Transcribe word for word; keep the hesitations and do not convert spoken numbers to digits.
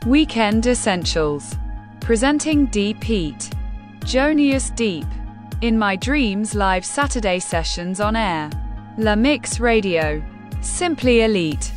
Weekend Essentials. Presenting Deep Heat. Jonius Deep. In My Dreams live Saturday sessions on air. La Mix Radio. Simply Elite.